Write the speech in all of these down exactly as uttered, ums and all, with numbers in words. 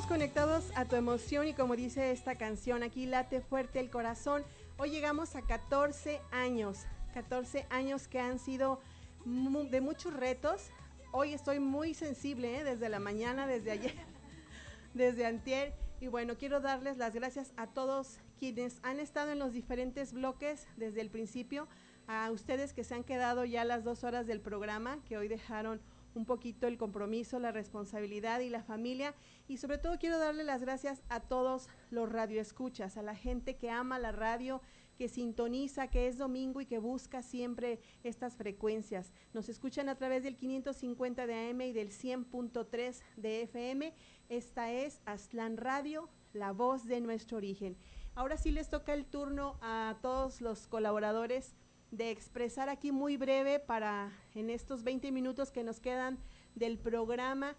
conectados a tu emoción y como dice esta canción, aquí late fuerte el corazón. Hoy llegamos a catorce años, catorce años que han sido mu- de muchos retos. Hoy estoy muy sensible, ¿eh? Desde la mañana, desde ayer, desde antier. Y bueno, quiero darles las gracias a todos quienes han estado en los diferentes bloques desde el principio, a ustedes que se han quedado ya las dos horas del programa, que hoy dejaron un poquito el compromiso, la responsabilidad y la familia, y sobre todo quiero darle las gracias a todos los radioescuchas, a la gente que ama la radio, que sintoniza, que es domingo y que busca siempre estas frecuencias. Nos escuchan a través del quinientos cincuenta de A M y del cien punto tres de F M. Esta es Aztlán Radio, la voz de nuestro origen. Ahora sí les toca el turno a todos los colaboradores de expresar aquí muy breve para en estos veinte minutos que nos quedan del programa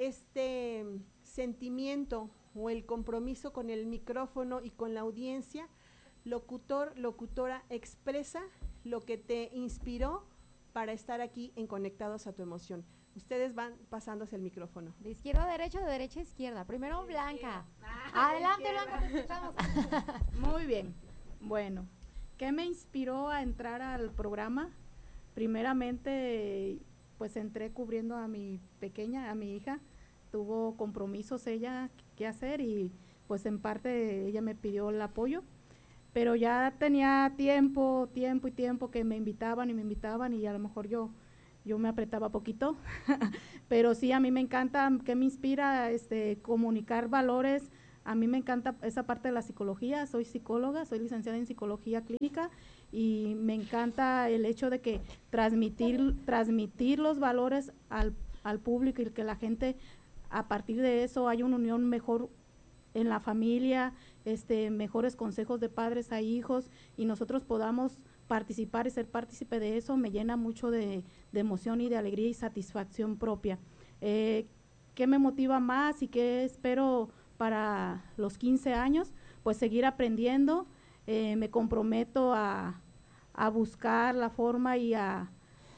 este sentimiento o el compromiso con el micrófono y con la audiencia. Locutor, locutora, expresa lo que te inspiró para estar aquí en Conectados a tu Emoción. Ustedes van pasándose el micrófono. De izquierda a derecha, de derecha a izquierda. Primero Blanca. Adelante, Blanca, te escuchamos. Muy bien. Bueno, ¿qué me inspiró a entrar al programa? Primeramente, pues entré cubriendo a mi pequeña, a mi hija. Tuvo compromisos ella que hacer y pues en parte ella me pidió el apoyo. Pero ya tenía tiempo, tiempo y tiempo que me invitaban y me invitaban y a lo mejor yo yo me apretaba poquito, pero sí, a mí me encanta, que me inspira este comunicar valores. A mí me encanta esa parte de la psicología, soy psicóloga, soy licenciada en psicología clínica y me encanta el hecho de que transmitir, transmitir los valores al, al público y que la gente a partir de eso haya una unión mejor en la familia, este mejores consejos de padres a hijos y nosotros podamos participar y ser partícipe de eso, me llena mucho de, de emoción y de alegría y satisfacción propia. Eh, ¿Qué me motiva más y qué espero para los quince años? Pues seguir aprendiendo, eh, me comprometo a, a buscar la forma y a,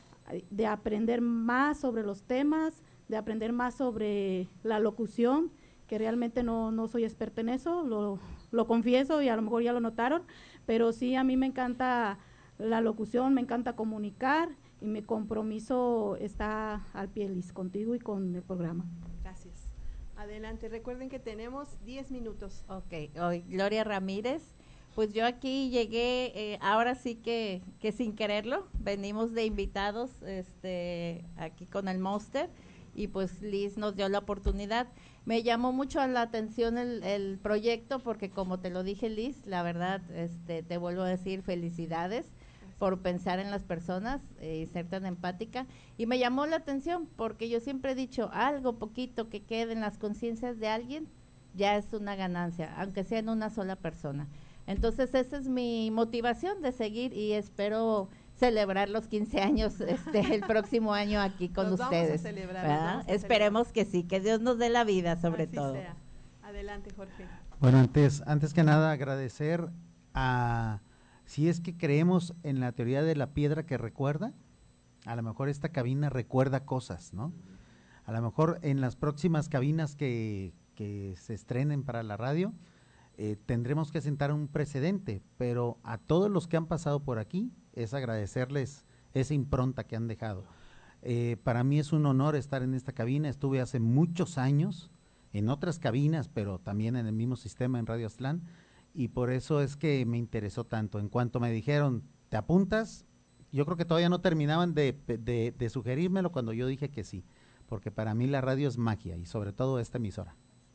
de aprender más sobre los temas, de aprender más sobre la locución, que realmente no, no soy experta en eso, lo, lo confieso y a lo mejor ya lo notaron, pero sí a mí me encanta la locución, me encanta comunicar y mi compromiso está al pie, Liz, contigo y con el programa. Gracias. Adelante, recuerden que tenemos diez minutos. Ok, hoy Gloria Ramírez. Pues yo aquí llegué, eh, ahora sí que, que sin quererlo, venimos de invitados este, aquí con el Monster y pues Liz nos dio la oportunidad. Me llamó mucho la atención el, el proyecto porque como te lo dije Liz, la verdad este, te vuelvo a decir felicidades por pensar en las personas y eh, ser tan empática, y me llamó la atención porque yo siempre he dicho, algo poquito que quede en las conciencias de alguien, ya es una ganancia, aunque sea en una sola persona. Entonces esa es mi motivación de seguir y espero celebrar los quince años este el próximo año aquí con Nos ustedes. Vamos a celebrar, vamos a Esperemos celebrar. que sí, que Dios nos dé la vida sobre Así todo. sea. Adelante, Jorge. Bueno, antes, antes que nada agradecer a... Si es que creemos en la teoría de la piedra que recuerda, a lo mejor esta cabina recuerda cosas, ¿no? A lo mejor en las próximas cabinas que, que se estrenen para la radio, eh, tendremos que sentar un precedente, pero a todos los que han pasado por aquí es agradecerles esa impronta que han dejado. Eh, para mí es un honor estar en esta cabina, estuve hace muchos años en otras cabinas, pero también en el mismo sistema en Radio Aztlán, y por eso es que me interesó tanto. En cuanto me dijeron, ¿te apuntas? Yo creo que todavía no terminaban de, de, de sugerírmelo cuando yo dije que sí, porque para mí la radio es magia y sobre todo esta emisora.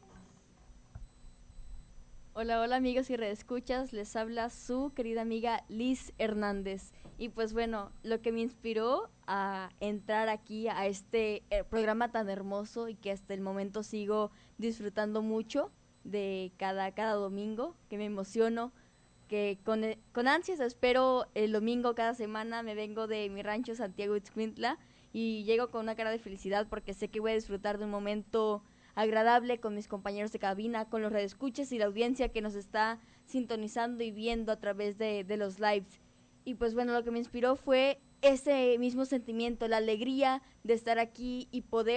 Hola, hola amigos y reescuchas, les habla su querida amiga Liz Hernández. Y pues bueno, lo que me inspiró a entrar aquí a este eh, programa tan hermoso y que hasta el momento sigo disfrutando mucho de cada, cada domingo, que me emociono, que con, con ansias espero el domingo cada semana. Me vengo de mi rancho Santiago Ixcuintla y llego con una cara de felicidad porque sé que voy a disfrutar de un momento agradable con mis compañeros de cabina, con los radioescuchas y la audiencia que nos está sintonizando y viendo a través de, de los lives. Y pues bueno, lo que me inspiró fue ese mismo sentimiento, la alegría de estar aquí y poder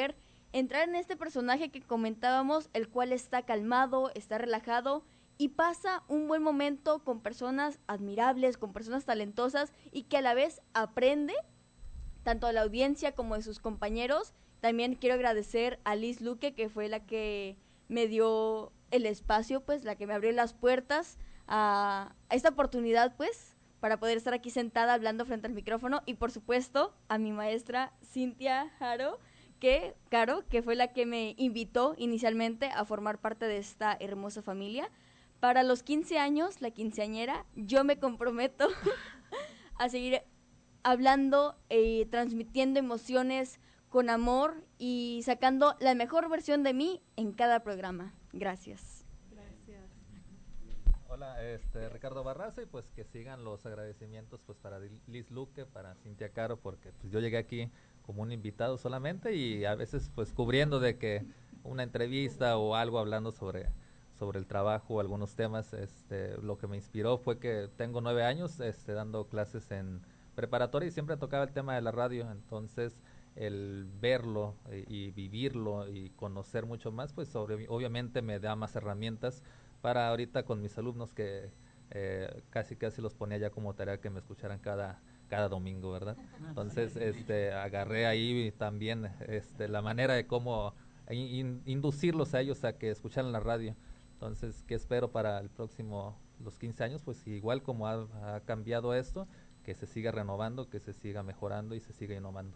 entrar en este personaje que comentábamos, el cual está calmado, está relajado y pasa un buen momento con personas admirables, con personas talentosas y que a la vez aprende tanto de la audiencia como de sus compañeros. También quiero agradecer a Liz Luque, que fue la que me dio el espacio, pues la que me abrió las puertas a, a esta oportunidad, pues, para poder estar aquí sentada hablando frente al micrófono, y por supuesto a mi maestra Cintia Jaro, que, Caro, que fue la que me invitó inicialmente a formar parte de esta hermosa familia. Para los quince años, la quinceañera, yo me comprometo a seguir hablando, eh, transmitiendo emociones con amor y sacando la mejor versión de mí en cada programa. Gracias. Gracias. Hola, este Ricardo Barraza, y pues que sigan los agradecimientos pues para Liz Luque, para Cintia Caro, porque pues yo llegué aquí como un invitado solamente y a veces pues cubriendo de que una entrevista o algo hablando sobre sobre el trabajo o algunos temas. Este, lo que me inspiró fue que tengo nueve años este, dando clases en preparatoria y siempre tocaba el tema de la radio, entonces el verlo y, y vivirlo y conocer mucho más, pues sobre, obviamente me da más herramientas para ahorita con mis alumnos que eh, casi casi los ponía ya como tarea que me escucharan cada cada domingo, ¿verdad? Entonces este agarré ahí también este la manera de cómo in, inducirlos a ellos a que escucharan la radio. Entonces, ¿qué espero para el próximo, los quince años? Pues igual como ha, ha cambiado esto, que se siga renovando, que se siga mejorando y se siga innovando.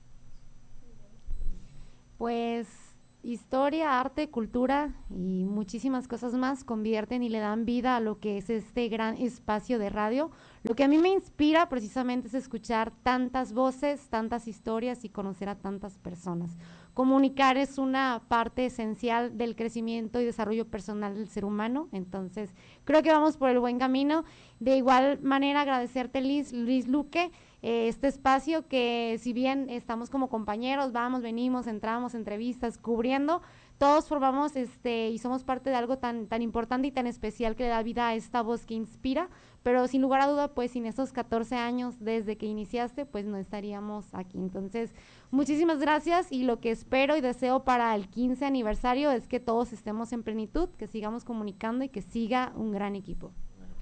Pues historia, arte, cultura y muchísimas cosas más convierten y le dan vida a lo que es este gran espacio de radio. Lo que a mí me inspira precisamente es escuchar tantas voces, tantas historias y conocer a tantas personas. Comunicar es una parte esencial del crecimiento y desarrollo personal del ser humano, entonces creo que vamos por el buen camino. De igual manera agradecerte Liz, Liz Luque, eh, este espacio que si bien estamos como compañeros, vamos, venimos, entramos, entrevistas, cubriendo, todos formamos este y somos parte de algo tan, tan importante y tan especial que le da vida a esta voz que inspira, pero sin lugar a duda, pues sin esos catorce años desde que iniciaste, pues no estaríamos aquí. Entonces, muchísimas gracias y lo que espero y deseo para el quince aniversario es que todos estemos en plenitud, que sigamos comunicando y que siga un gran equipo.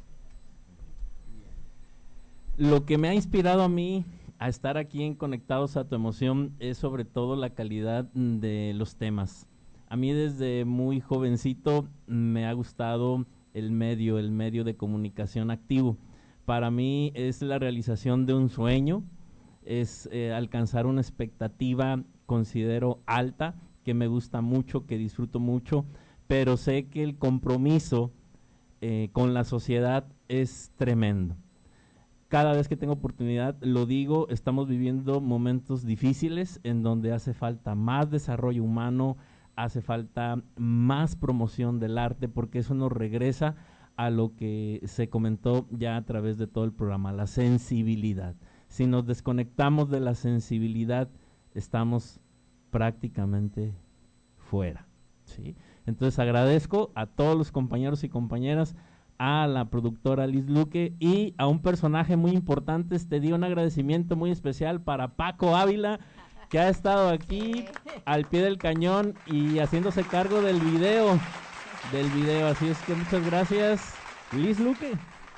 Lo que me ha inspirado a mí a estar aquí en Conectados a tu Emoción es sobre todo la calidad de los temas. A mí desde muy jovencito me ha gustado el medio, el medio de comunicación activo. Para mí es la realización de un sueño, es eh, alcanzar una expectativa, considero alta, que me gusta mucho, que disfruto mucho, pero sé que el compromiso eh, con la sociedad es tremendo. Cada vez que tengo oportunidad, lo digo, estamos viviendo momentos difíciles en donde hace falta más desarrollo humano, hace falta más promoción del arte, porque eso nos regresa a lo que se comentó ya a través de todo el programa, la sensibilidad. Si nos desconectamos de la sensibilidad, estamos prácticamente fuera, ¿sí? Entonces agradezco a todos los compañeros y compañeras, a la productora Liz Luque y a un personaje muy importante. Te di un agradecimiento muy especial para Paco Ávila, que ha estado aquí al pie del cañón y haciéndose cargo del video, del video. Así es que muchas gracias, Liz Luque.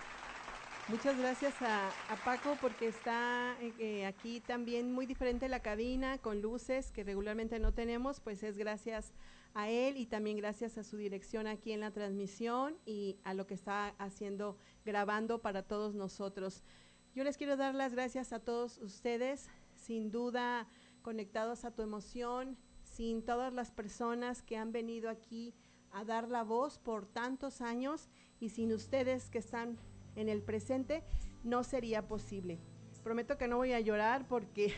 Muchas gracias a, a Paco porque está eh, aquí también muy diferente la cabina, con luces que regularmente no tenemos, pues es gracias a él y también gracias a su dirección aquí en la transmisión y a lo que está haciendo, grabando para todos nosotros. Yo les quiero dar las gracias a todos ustedes, sin duda Conectados a tu Emoción, sin todas las personas que han venido aquí a dar la voz por tantos años y sin ustedes que están en el presente, no sería posible. Prometo que no voy a llorar porque,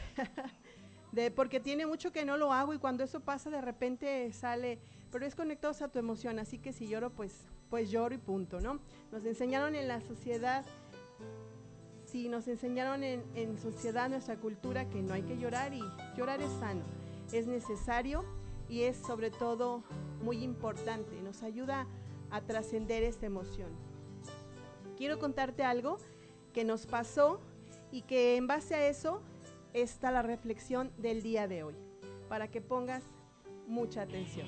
de, porque tiene mucho que no lo hago y cuando eso pasa de repente sale, pero es Conectados a tu Emoción, así que si lloro, pues, pues lloro y punto, ¿no? Nos enseñaron en la sociedad, sí, nos enseñaron en, en sociedad, nuestra cultura, que no hay que llorar y llorar es sano, es necesario y es sobre todo muy importante, nos ayuda a trascender esta emoción. Quiero contarte algo que nos pasó y que en base a eso está la reflexión del día de hoy, para que pongas mucha atención.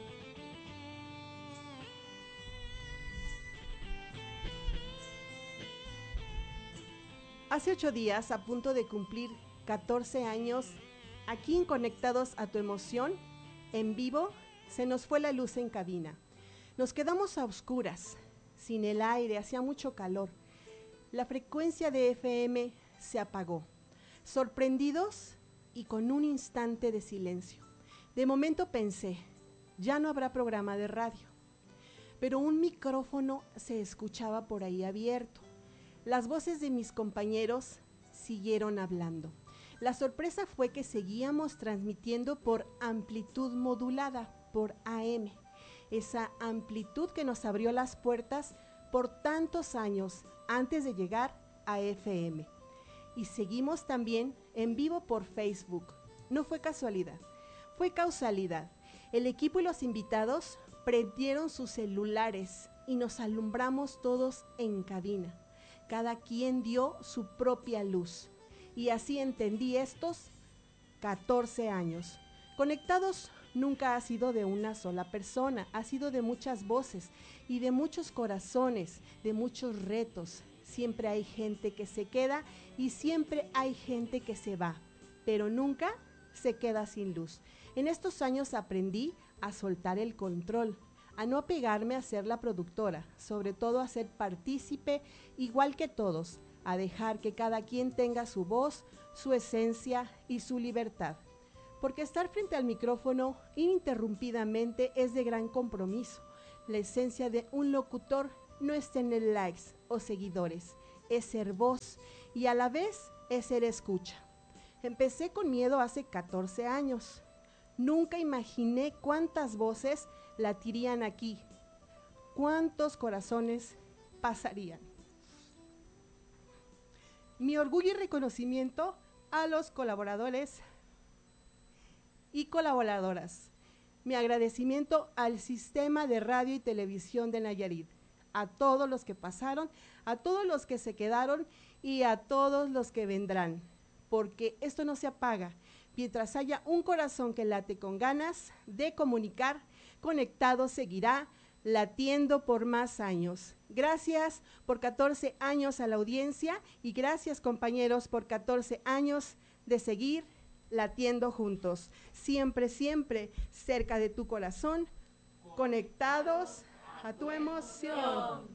Hace ocho días, a punto de cumplir catorce años, aquí en Conectados a tu Emoción, en vivo, se nos fue la luz en cabina. Nos quedamos a oscuras, sin el aire, hacía mucho calor. La frecuencia de F M se apagó. Sorprendidos y con un instante de silencio. De momento pensé, ya no habrá programa de radio. Pero un micrófono se escuchaba por ahí abierto. Las voces de mis compañeros siguieron hablando. La sorpresa fue que seguíamos transmitiendo por amplitud modulada, por A M. Esa amplitud que nos abrió las puertas por tantos años antes de llegar a F M. Y seguimos también en vivo por Facebook. No fue casualidad, fue causalidad. El equipo y los invitados prendieron sus celulares y nos alumbramos todos en cabina. Cada quien dio su propia luz. Y así entendí estos catorce años. Conectados nunca ha sido de una sola persona, ha sido de muchas voces y de muchos corazones, de muchos retos. Siempre hay gente que se queda y siempre hay gente que se va, pero nunca se queda sin luz. En estos años aprendí a soltar el control, a no apegarme a ser la productora, sobre todo a ser partícipe igual que todos, a dejar que cada quien tenga su voz, su esencia y su libertad. Porque estar frente al micrófono ininterrumpidamente es de gran compromiso. La esencia de un locutor no es tener likes o seguidores, es ser voz y a la vez es ser escucha. Empecé con miedo hace catorce años. Nunca imaginé cuántas voces latirían aquí, cuántos corazones pasarían. Mi orgullo y reconocimiento a los colaboradores y colaboradoras. Mi agradecimiento al Sistema de Radio y Televisión de Nayarit, a todos los que pasaron, a todos los que se quedaron y a todos los que vendrán, porque esto no se apaga. Mientras haya un corazón que late con ganas de comunicar, Conectado seguirá latiendo por más años. Gracias por catorce años a la audiencia y gracias, compañeros, por catorce años de seguir latiendo juntos. Siempre, siempre cerca de tu corazón, conectados a tu emoción.